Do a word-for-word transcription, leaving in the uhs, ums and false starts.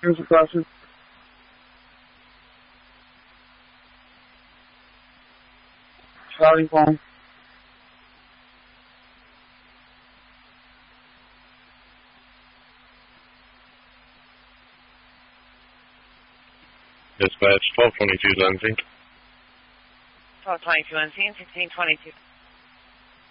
Here's the question. Starting phone. Dispatch twelve twenty-two Unseen. twelve twenty-two Unseen, sixteen twenty-two.